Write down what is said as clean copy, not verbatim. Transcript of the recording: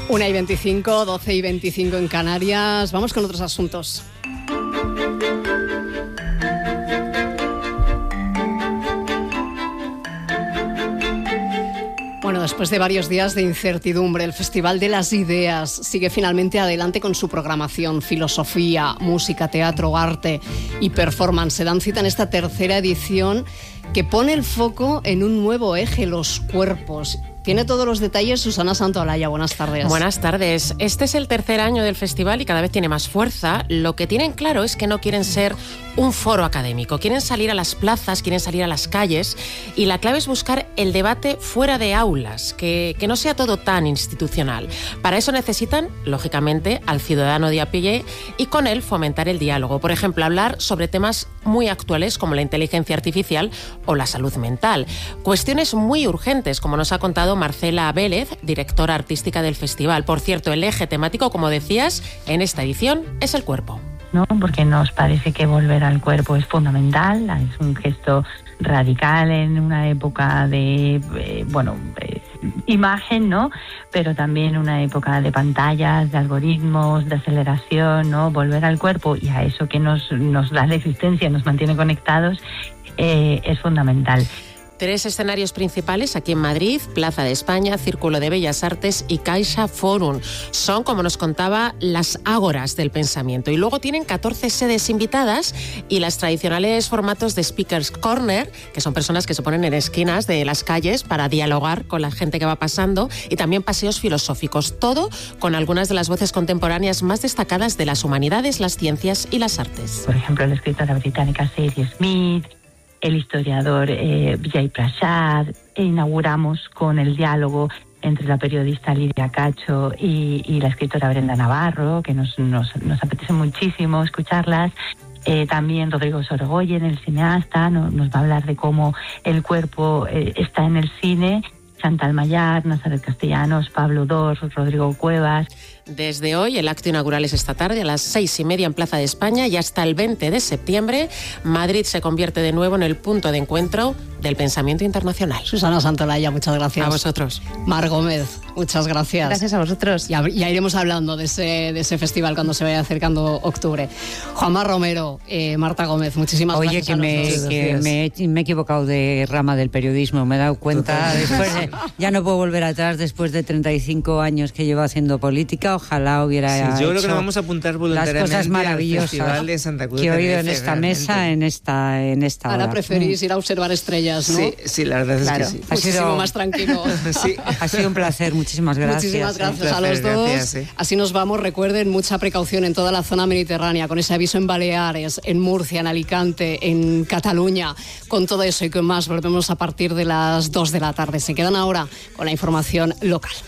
1:25, 12:25 en Canarias. Vamos con otros asuntos. Bueno, después de varios días de incertidumbre, el Festival de las Ideas sigue finalmente adelante con su programación. Filosofía, música, teatro, arte y performance se dan cita en esta tercera edición que pone el foco en un nuevo eje, los cuerpos. Tiene todos los detalles Susana Santaolalla. Buenas tardes. Buenas tardes. Este es el tercer año del festival y cada vez tiene más fuerza. Lo que tienen claro es que no quieren ser un foro académico. Quieren salir a las plazas, quieren salir a las calles y la clave es buscar el debate fuera de aulas, que no sea todo tan institucional. Para eso necesitan, lógicamente, al ciudadano de a pie y con él fomentar el diálogo. Por ejemplo, hablar sobre temas muy actuales como la inteligencia artificial o la salud mental. Cuestiones muy urgentes, como nos ha contado Marcela Vélez, directora artística del festival. Por cierto, el eje temático, como decías, en esta edición es el cuerpo. ¿No? Porque nos parece que volver al cuerpo es fundamental, es un gesto radical en una época de, imagen, ¿no? Pero también una época de pantallas, de algoritmos, de aceleración, ¿no? Volver al cuerpo y a eso que nos da la existencia, nos mantiene conectados, es fundamental. 3 escenarios principales aquí en Madrid: Plaza de España, Círculo de Bellas Artes y Caixa Forum. Son, como nos contaba, las ágoras del pensamiento. Y luego tienen 14 sedes invitadas y las tradicionales formatos de Speakers Corner, que son personas que se ponen en esquinas de las calles para dialogar con la gente que va pasando, y también paseos filosóficos. Todo con algunas de las voces contemporáneas más destacadas de las humanidades, las ciencias y las artes. Por ejemplo, la escritora británica Sadie Smith, el historiador Vijay Prashad. Inauguramos con el diálogo entre la periodista Lidia Cacho y la escritora Brenda Navarro, que nos apetece muchísimo escucharlas. También Rodrigo Sorogoyen, el cineasta, nos va a hablar de cómo el cuerpo está en el cine. Chantal Mayar, Nazaret Castellanos, Pablo Dors, Rodrigo Cuevas. Desde hoy, el acto inaugural es esta tarde a las 6:30 en Plaza de España y hasta el 20 de septiembre, Madrid se convierte de nuevo en el punto de encuentro del pensamiento internacional. Susana Santaolalla, muchas gracias. A vosotros. Mar Gómez, muchas gracias. Gracias a vosotros. Ya iremos hablando de ese festival cuando se vaya acercando octubre. Juanma Romero, Marta Gómez, muchísimas gracias. Oye, me he equivocado de rama del periodismo, me he dado cuenta. Ya no puedo volver atrás después de 35 años que llevo haciendo política. Ojalá hubiera yo creo que hecho nos vamos a apuntar voluntariamente las cosas maravillosas al Festival de Santa Cruz que he oído en Tenerife, esta mesa, en esta Ahora hora. preferís ir a observar estrellas, ¿no? Sí, la verdad es que sí. Muchísimo más tranquilo. Sí. Ha sido un placer, muchísimas gracias. Muchísimas gracias a los dos. Gracias. Así nos vamos. Recuerden, mucha precaución en toda la zona mediterránea, con ese aviso en Baleares, en Murcia, en Alicante, en Cataluña. Con todo eso y con más, volvemos a partir de las 2 de la tarde. Se quedan ahora con la información local.